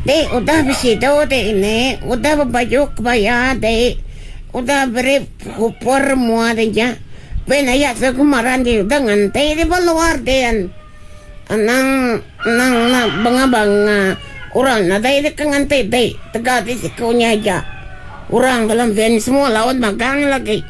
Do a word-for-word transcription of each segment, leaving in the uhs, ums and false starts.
Dek, udah bisido dek ini. Udah baju kebaya dek. Udah beri kupur mua dek. Benaya sekumaran di udah ngantai di luar dek. Nang nang nang banga banga. Orang nada ini kengantai dek. Tegak di sikunya aja. Orang dalam van semua lawan magang lagi.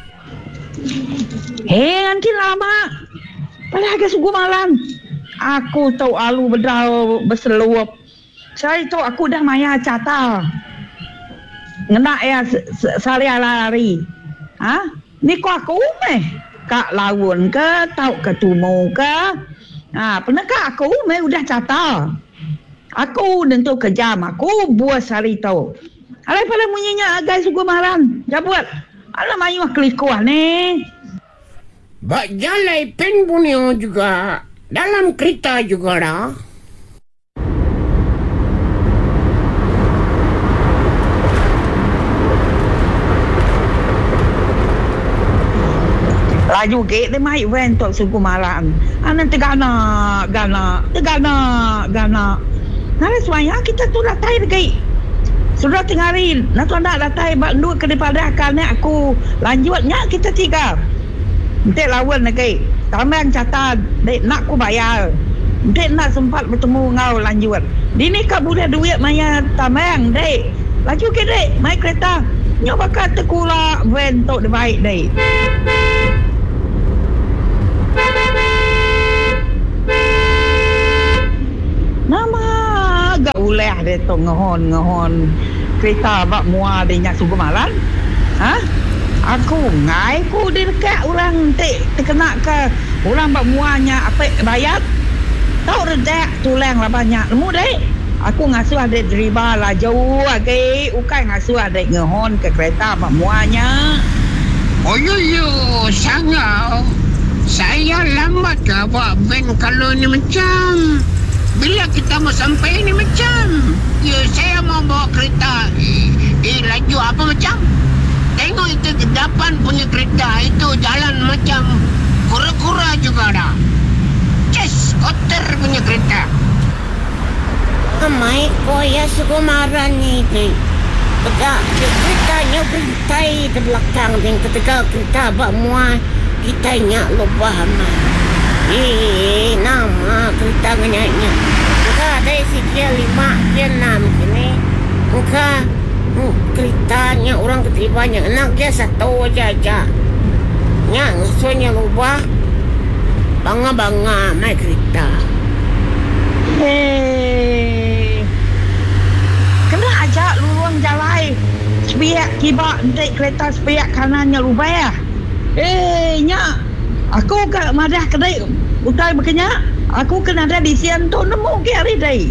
Hei, nanti lama. Pada agak sugumalan. Aku tahu alu bedal berseluap. Saya tahu aku dah maya cata. Ngena ya sehari lari. Ha? Ni kok aku meh. Kak lawan ke, tahu ketemu ke. Ha, pernah kak aku meh udah cata. Aku tentu kejam. Aku buat sehari tahu. Alai pada munyinya agak sugumalan. Jabuat. Alah mayu kelikuah ni. Bak jalai pen bunyo juga. Dalam kereta juga dah. Laju ke dia mai van tok suku malam. Anan tegana, gana, tegana, gana. Nara suaya kita tu latai dekai. Sudah tengarin, nak tu nak latai bak dua ke daripada akalnya aku lanjutnya kita tiga. Nanti lawan dekai. Tamang catat, dek nak ku bayar. Dek nak sempat bertemu ngau lanjut. Dini kak boleh duit maya tamang dek. Laju ke dek, mai kereta. Nyo bakal tekula van tok de baik dek. Nama agak uleh dia tok ngehon ngehon kereta bak mua dia nyak suku malan. Ha? Aku ngai ku di dekat orang tik terkena ke orang bak muanya apa bayar. Tahu redak tulang lah banyak. Lemu dek. Aku ngasuh ada riba lah jauh lagi. Ukai ngasuh ada ngehon ke kereta bak muanya. Oh yo yo, sangau. Saya lambat ke buat van kalau ni macam. Bila kita mau sampai ni macam. Ya saya mau bawa kereta. Eh, eh laju apa macam? Tengok itu ke depan punya kereta itu jalan macam kura-kura juga dah. Yes, kotor punya kereta. Amai koya sukumaran ni ni. Tegak keretanya berintai di belakang dan ketika kereta bak mua kitanya lubah amai. Eh, nama kereta nganyaknya. Muka ada sikit lima, dia enam sini. Muka Hmm, keritanya orang keteribanya enak dia satu aja aja yang soalnya lubah bangga-bangga mai kereta. Hei, kena ajak luruang jalai sepiak kibak nanti kereta sepiak kanannya lubah ya. Eh, nyak aku ke madah kedai utai berkenyak aku kena ada di sian tu nemu ke hari day.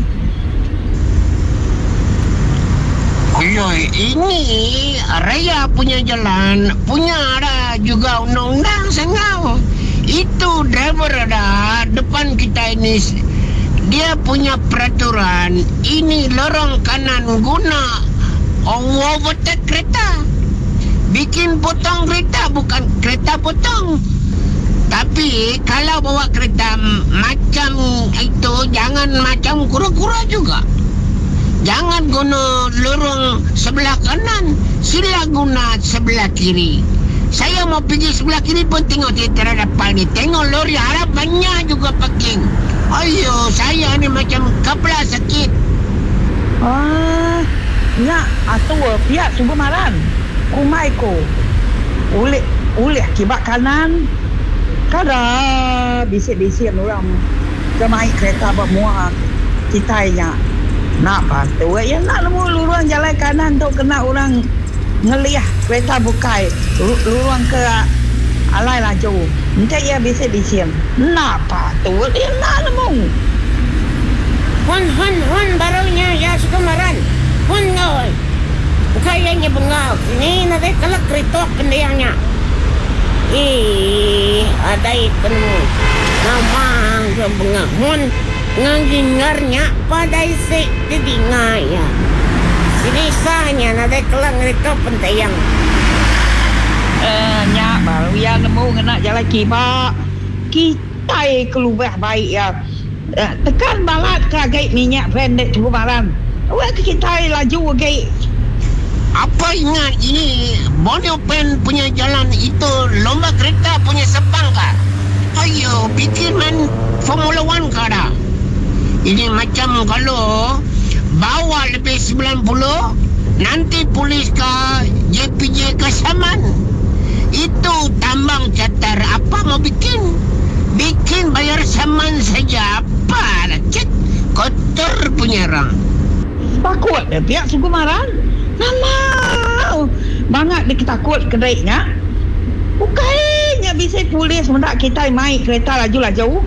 Oyoi, ini raya punya jalan, punya ada juga undang-undang sengau. Itu driver ada depan kita ini, dia punya peraturan. Ini lorong kanan guna overtake kereta. Bikin potong kereta, bukan kereta potong. Tapi kalau bawa kereta macam itu, jangan macam kura-kura juga. Jangan guna lorong sebelah kanan, sila guna sebelah kiri. Saya mau pergi sebelah kiri pun tengok tentera depan ni. Tengok lori harap banyak juga parking. Ayo, saya ni macam kepala sakit. Ah, nyak atau pihak subumaran. Kumai ko. Ulih ulih kibak kanan. Kada bisik-bisik orang kemai kereta bermuat kitanya. Nak patut ya nak lemu luruang jalan kanan tu kena orang ngeliah kereta bukai luruang ke alai laju. Nanti ya bisik-bisik. Nak patut ya nak lemu. Hon hon hon barunya ya sukumaran. Hon ngoi. Bukayanya bengal. Ini nanti kalau kereta pendiangnya. Eh, ada ikenu. Nama yang bengal. Hon ngangingarnya pada isi didinga ya. Sinisanya nanti kalau kereta pendiang. Eh, nyak baru ya nemu kena jalan kibak. Kita keluar baik ya. Eh, tekan balat ke gate minyak van dek cukup malam. Awak ke kita laju ke? Apa ingat ini Borneo Pen punya jalan itu lomba kereta punya sepang kah? Ayo, bikin main Formula One kah dah? Ini macam kalau bawa lebih sembilan puluh, nanti polis kah J P J kah saman. Itu tambang catar. Apa mau bikin? Bikin bayar saman saja. Apa lah, cik? Kotor punya orang. Takut dia pihak Sukumaran. Nama banget dia takut kedainya. Bukannya bisa polis mendak kita mai kereta laju-laju.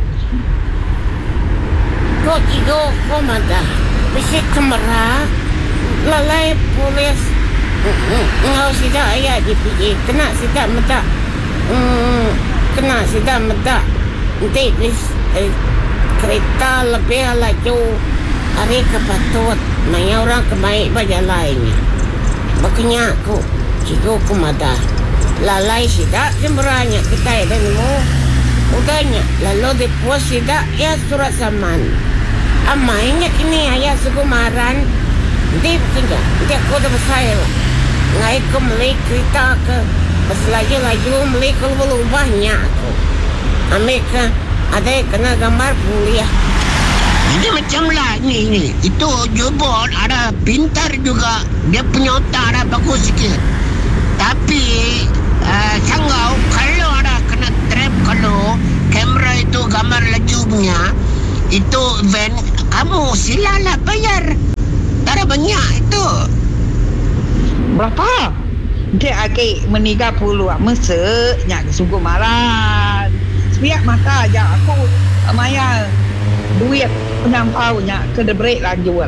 Kau tiga kau mada. Bisa kemerak. Lalai polis. Ngau sidak ayat J P J. Kena sidak medak. Hmm, kena sidak medak. Nanti bis eh, kereta lebih laju. Hari kepatut. Nanya orang kebaik baca lainnya. Makanya aku cikgu aku mada lalai sidak semberanya kita dan mu udahnya lalu dipuas sidak ya surat saman amainya kini ayah Sukumaran di bukannya dia aku dah besar ngai aku beli kereta ke pas laju-laju beli kalau banyak aku Amerika ada kena gambar kuliah. Ini macam lah ni ni. Itu Jobot ada pintar juga. Dia punya otak ada bagus sikit. Tapi uh, Sanggau kalau ada kena trap, kalau kamera itu gambar laju punya, itu van kamu silalah bayar. Tak ada banyak itu. Berapa? Dia akik meniga puluh mesek nyak Sukumaran. Sepiak maka aja aku maya duit penampaunya ke debrek laju.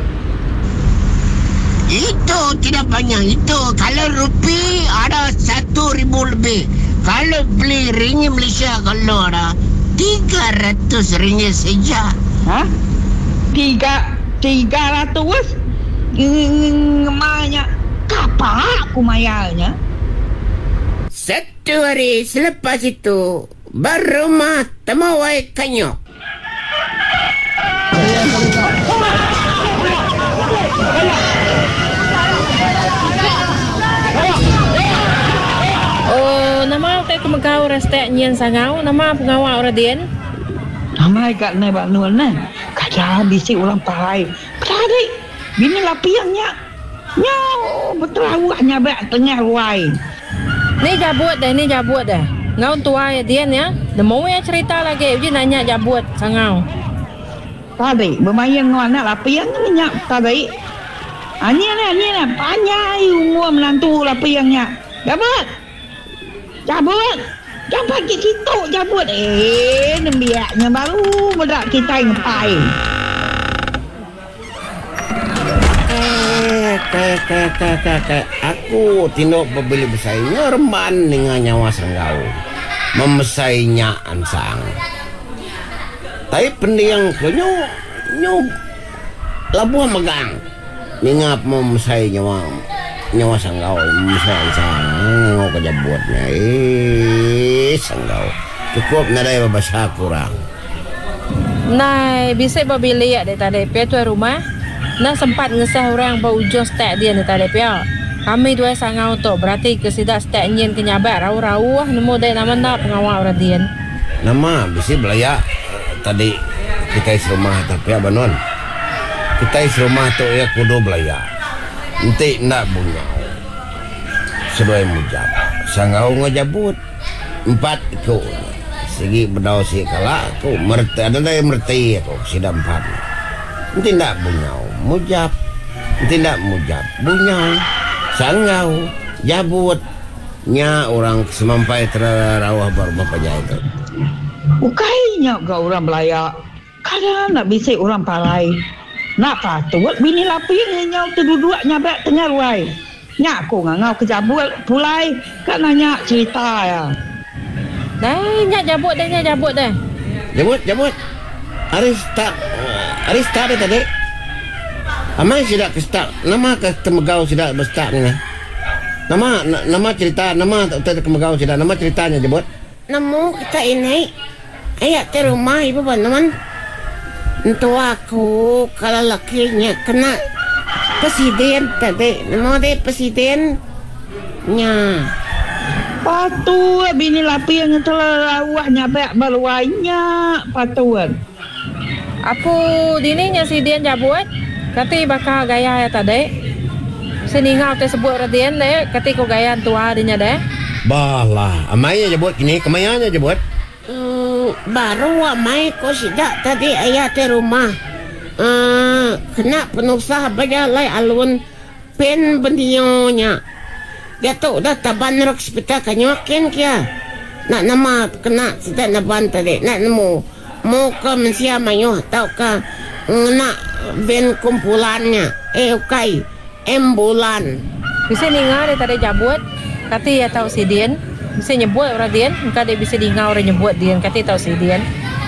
Itu tidak banyak. Itu kalau rupi ada satu ribu lebih. Kalau beli ringgit Malaysia kalau ada tiga ratus ringgit saja. Ha? Tiga tiga ratus? Ngemanya kapak aku mayalnya. Satu hari selepas itu baru mah temawai kanyok. Oh, nama aku kemegau restek nyen sangau, nama pengawal Radian. Nama kat ne bak nuan ne. Kaja bisi orang parai. Tadi bini lapiangnya. Nyau beterawaknya bak tengah ruai. Ni jabut dah, ni jabut dah. Ngau tua ya Dian ya. Nemu ya cerita lagi, uji nanya jabut sangau. Tadi bermain dengan anak lapiang minyak tadi. Anya ni, anya ni, panjai umur menantu lapiangnya. Jabut. Jabut. Jangan pakai situ jabut. Eh, nembiaknya baru berak kita ngepai. Eh, kek, kek, kek, kek, kek. Aku tinduk berbeli besarnya reman dengan nyawa sanggau. Memesainya ansang. Tapi pendiang ke nyo, nyo labuh megang. Ningap memesai nyawa nyawa sanggau, memesai ansang. Ngau kejabutnya. Eh, sanggau. Cukup nadai bahasa kurang. Nah, bisa babili ya dari tadi pia tuan rumah. Nah sempat ngesah orang bau jos tak dia dari tadi pia. Kami dua sangau tu berarti kesidak stek nyen kenyabat rau-rau ah nemu dari nama nak pengawal Radian. Nama bisa belayak tadi kita isi rumah tapi apa non? Kita isi rumah tu ya kudu belayak. Nanti nak bunyau. Sesuai mujab. Sangau ngejabut empat ko. Segi berdau si kala ko merti ada dah merti ko sida empat. Nanti nak bunyau mujab. Nanti nak mujab bunyau. Sangau jabut nya orang semampai terawah baru bapaknya itu. Ukainya ke orang belayak. Kadang nak bisik orang parai. Nak patut bini laping nyau terduduknya bak tengah ruai. Nyak aku ngau kejabut pulai kan nanya cerita ya. Dah nyak jabut dah, nyak jabut dah. Jabut, jabut. Hari start, hari start dah tadi. Amai sudah ke start. Nama ke temegau sudah berstart ni. Nama nama cerita, nama tak temegau sudah. Nama ceritanya jabut. Nemu kita ini ayat di rumah ibu bantuan. Untuk aku kalau lakinya kena presiden tadi. Nama dia presiden. Nya. Patu bini lapi yang telah lawah nyampe baluanya patuan. Aku dininya si Dian jabut. Kati bakal gaya ya tadi. Sini ngau te sebut radian deh. Kati ko gaya tua dinya deh. Balah, amai aja buat gini, kemayanya aja buat. Hmm, baru amai ko sidak tadi ayat di rumah. Uh, kena penusah bajalai alun pen bendionya. Dia tu dah taban rok sepita kanyokin kia. Nak nama kena sidak naban tadi. Nak nemu mau ke mensia mayo tau ka nak ben kumpulannya. Eh ukai embulan. Bisa ningar dia tadi jabut. Kati ya tahu si Dian. Bisa nyebut orang Dian. Maka dia bisa dingau orang nyebut Dian. Kati tahu si Dian.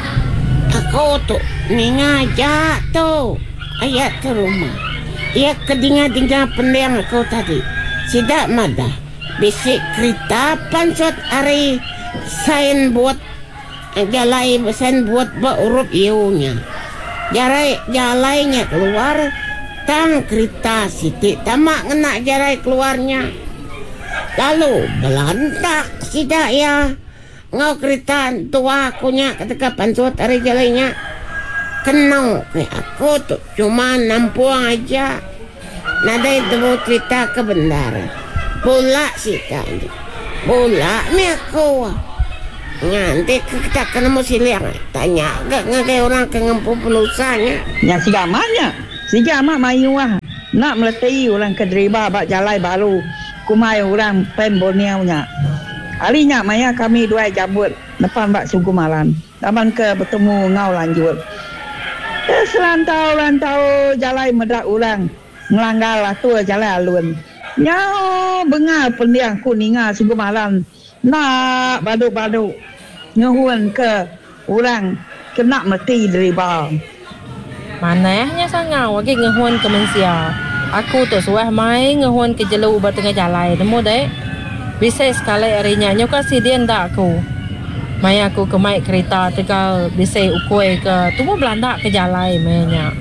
Aku tu ni ngajak tu ayat ke rumah. Ia kedinga-dinga pendeng aku tadi. Sidak madah. Bisik kereta pansot hari sain buat jalai sain buat berurup iunya. Jarai jalainya keluar tang kereta sitik tamak ngena jarai keluarnya. Lalu belantak sidak ya. Ngau kereta tua akunya ketika pansut hari jalainya. Kenal ke aku tu cuma nampuang aja. Nada itu mau cerita ke bendara. Bola sidak. Bola ni aku. Nanti kita kena mesti lihat. Tanya gak ngagai orang ke ngempu pelusahnya. Ya si gamanya. Si gamak mayu ah. Nak meletih orang ke deriba bak jalai baru. Kumai orang pemboniaunya. Harinya maya kami dua jabut depan bak suku malam. Taman ke bertemu ngau lanjut. Eh, selantau-lantau jalai medak orang. Ngelanggar lah tu jalai alun. Nyau bengal pendiang kuninga suku malam. Nak baduk-baduk. Ngehuan ke orang kena mati dari bawah. Mana nya sangau lagi ngehuan ke mensia. Aku tu suah mai ngehuan ke jelu bertengah jalai. Nemu dek. Bisa sekali harinya nyoka si Dian dak aku. Mai aku ke mai kereta tegal bisa ukoi ke tumu Belanda ke jalai mainnya.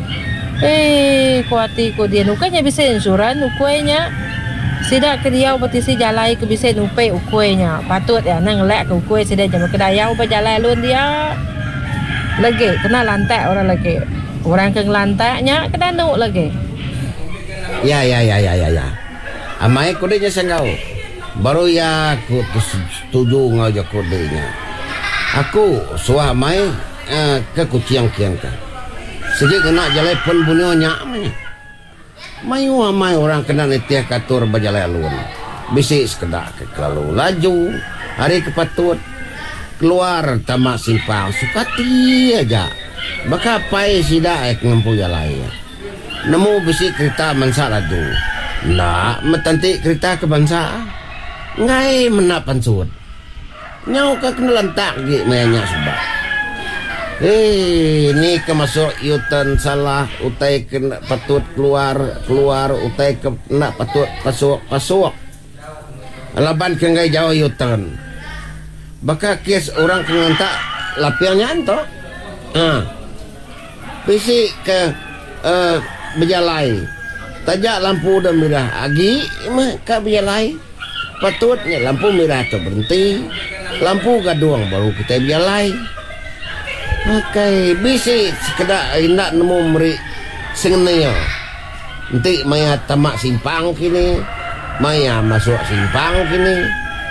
Eh kuati ku Dian ukainya bisa insuran ukoinya. Sidak ke dia bertisi jalai ke bisa nupai ukoinya. Patut ya nang lek ke ukoi sidak jam kedayau berjalai lun dia. Lagi kena lantak orang lagi. Orang ke lantaknya kedanuk lagi. Ya ya ya ya ya ya. Amai kodenya sengau. Baru ya aku setuju ngajak kodenya. Aku suah mai uh, ke kuciang kian ka. Segi kena jalai pun bunyo nyak mai. Mayu amai orang kena netiah katur bajalai alun. Bisi sekedak ke lalu laju hari kepatut keluar tamak simpang sukati aja. Baka pai sida ek ngempu jalai. Nemu bisi kereta mansa laju. Nak metanti kereta ke bangsa. Ngai menapan sud. Nyau ka kena lantak di mainnya sebab. Eh, ni ke masuk yutan salah utai kena patut keluar keluar utai kena patut pasuk pasuk. Laban ke ngai jauh yutan. Baka kes orang kena lantak lapiannya anto. Ah. Bisi ke uh, berjalai. Tajak lampu dah merah. Agi mah ka berjalai. Patutnya lampu merah tu berhenti. Lampu gaduang baru kita berjalai. Okay, bisi sekedar nak nemu meri sengennya. Nanti maya tamak simpang kini. Maya masuk simpang kini.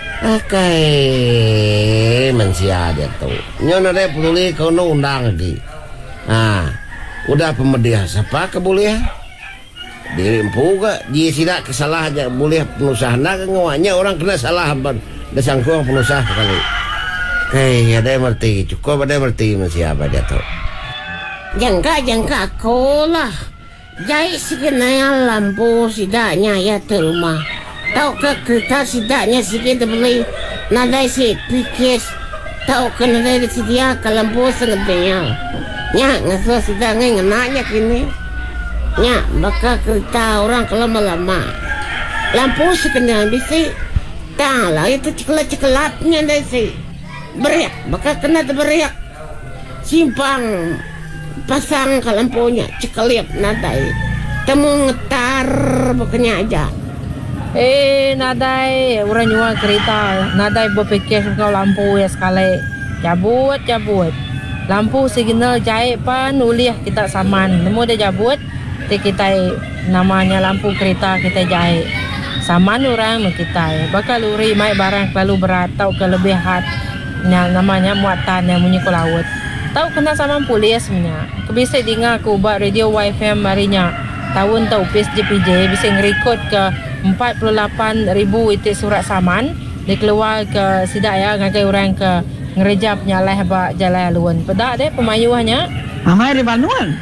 Okay, mensia dia tu. Nyonya dia peduli kau no undang lagi. Ah, udah pemediah siapa ke boleh? Dirimpu ke dia tidak kesalah aja boleh pengusaha nak ngawanya orang kena salah ban desangkuang pengusaha kali. Kayak ada yang merti cukup ada yang merti siapa dia tu. Jangka jangka aku lah. Jai sekenanya lampu sidaknya ya di rumah. Tahu ke kereta sidaknya sikit beli nadai si pikis. Tahu ke nadai sedia ke lampu sengetnya. Nya ngasuh sidaknya ngenanya kini. Nya baka kereta orang kalau lama lampu sekenang bisi tak lah itu cekelap-cekelapnya dah si beriak baka kena beriak simpang pasang ke lampunya cekelip nadai temu ngetar bukannya aja. Eh, nadai orang nyuah kereta, nadai berpikir kau lampu ya sekali. Cabut, cabut. Lampu signal jahit pan uliah kita saman. Nemu dia cabut, kita namanya lampu kereta kita jahit. Saman orang kita. Bakal luri mai barang terlalu berat atau kelebihan yang namanya muatan yang bunyi ke laut. Tahu kena saman polis punya. Kebisa dengar aku buat radio Y F M marinya. Tahun tau P S J P J bisa ngerekod ke empat puluh lapan ribu itik surat saman. Dia keluar ke sidak ya ngagai orang ke ngerejap nyaleh bak jalan luan. Pedak deh pemayuahnya. Amai di Banuan.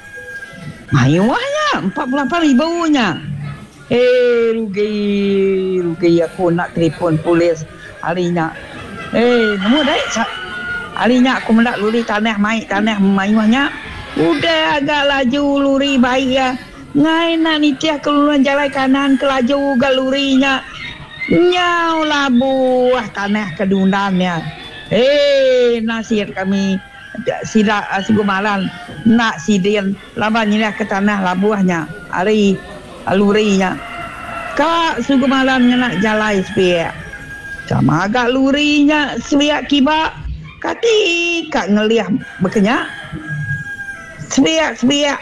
Mayuahnya empat puluh lapan ribunya. Eh, rugi, rugi aku nak telefon polis harinya. Eh, nemu dek. Harinya aku mendak luri tanah mai tanah mayuahnya. Udah agak laju luri baik ya. Ngai nak nitiah keluar jalan kanan kelaju galurinya. Nyau labuah tanah kedundannya. Eh, nasihat kami sida Sugumalan nak sidin labanya ke tanah labuahnya. Hari lurinya. Kak Sugumalan nak jalan sepia. Sama agak lurinya sebiak kibak. Kati kak ngeliah berkenyak. Sebiak-sebiak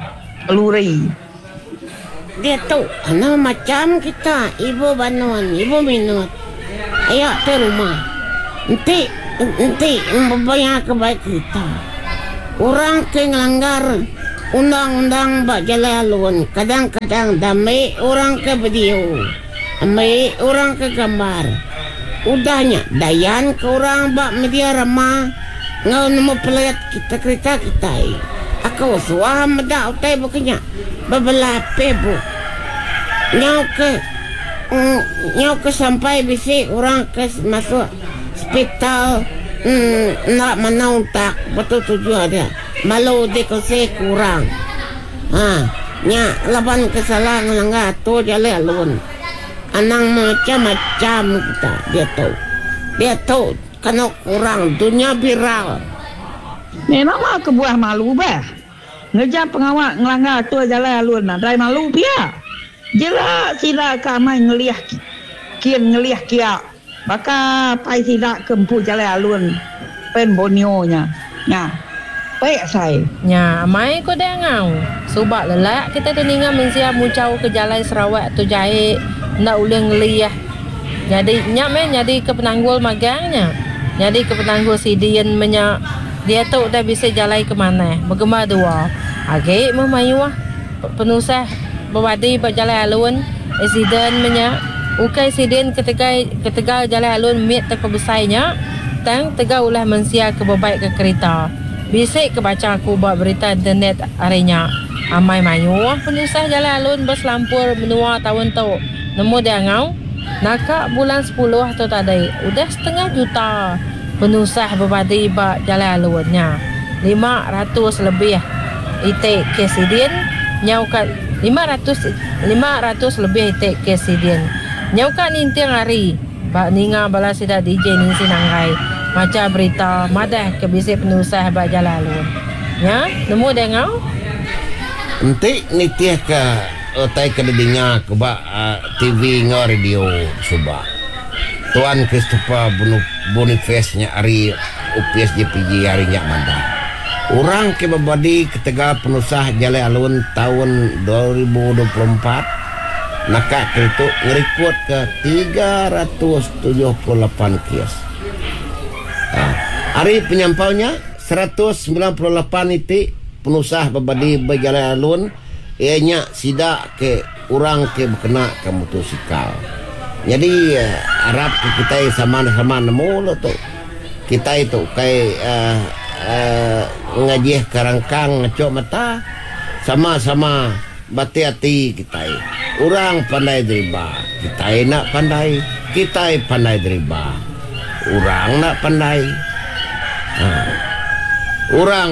luri. Dia tu ana macam kita ibu Banuan, ibu Minut. Ayo ke rumah. Nanti nanti membayar kebaik kita. Orang ke ngelanggar undang-undang bak jalan alun. Kadang-kadang damai orang ke video. Damai orang ke gambar. Udahnya dayan ke orang bak media ramah. Ngau nemu pelayat kita kereta kita. Aku suah medak utai bukannya bebelah pebu. Nyau ke mm, nyau ke sampai bisi orang ke masuk hospital mm, nak menau tak betul tujuan dia. Malu dikose kurang. Ha, nya laban kesalahan ngelanggar tu jalan alun. Anang macam-macam kita dia tahu. Dia tahu kena kurang dunia viral. Memang mah kebuah malu bah. Ngejar pengawal ngelanggar tu jalan alun nah. Dai malu pia. Jelas sila kamai ngeliah kian ngeliah kia. Baka pai sila kempu jalan alun pen bonionya. Nya. Baik saya. Nya, mai ko dah ngau. Subak lelak kita teninga mensia mucau ke jalan Sarawak tu jahit nak ulang ngeliah. Jadi nya men jadi ke penanggul magangnya. Jadi ke penanggul sidian menya dia tahu dah bisa jalan ke mana. Bagaimana dua. Agak memayuah penusah berwadi buat jalan alun. Eksiden menya. Ukai eksiden ketika ketika jalan alun mit terkebesainya. Tang tegak ulah mensia ke bebaik ke kereta. Bisik ke baca aku buat berita internet harinya. Amai mayuah penusah jalan alun bas lampur menua tahun tu. Nemu dia ngau. Nakak bulan sepuluh tu tadi. Udah setengah juta. Penusah berbadi bak jalan alunnya lima ratus lebih itik kesidin nyaukat lima ratus lebih itik kesidin nyaukat nintiang hari bak ninga bala sida D J ning sinangkai macam berita madah ke bisi penusah bak jalan alun nya nemu dia ngau Nanti nitiah ke otai ke dengar ke bak uh, T V ngau radio subak Tuan Christopher Boniface-nya hari U P S J P J hari nyak mandah. Orang ke babadi ketega penusah jalan alun tahun dua ribu dua puluh empat nakak itu ngerekod ke tiga ratus tujuh puluh lapan kios. Nah, hari penyampaunya seratus sembilan puluh lapan itik penusah babadi berjalan alun ianya sidak ke orang ke berkena ke motosikal. Jadi uh, Arab kita sama-sama nemu lo tu. Kita itu kayak uh, uh, ngajih kerangkang ngecok mata sama-sama bati hati kita. Orang pandai deriba, kita nak pandai, kita pandai deriba. Orang nak pandai. Uh, orang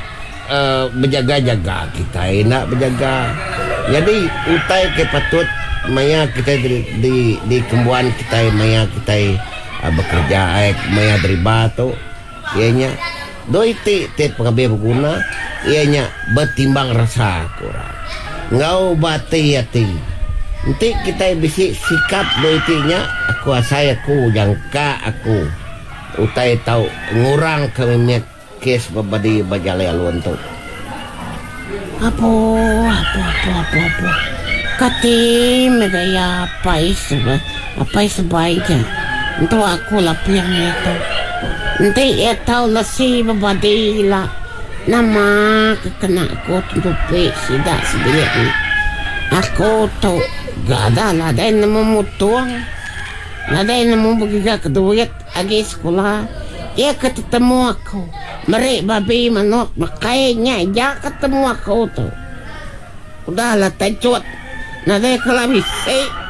uh, berjaga-jaga, kita nak berjaga. Jadi utai ke patut maya kita di di, di kembuan kita maya kita uh, bekerja eh, maya deriba tu ianya doi ti ti pengabe berguna ianya bertimbang rasa kurang ngau bati hati. Nanti kita bisik sikap doitinya aku asai aku jangka aku utai tahu ngurang kami kes babadi bajale alun tu. Apa apa apa apa apa. Kati megaya apa isu apa isu baiknya. Untuk aku lah yang itu. Nanti ia tahu lah si babadi lah. Nama kekena aku untuk sidak sebilik ni. Aku tahu gak ada lah ada yang memutuang. Ada yang membagi ke duit lagi sekolah. Ia ketemu aku. Mereka babi manok makanya dia ketemu aku tu. Udahlah tacut. Ada yang kalau bisik.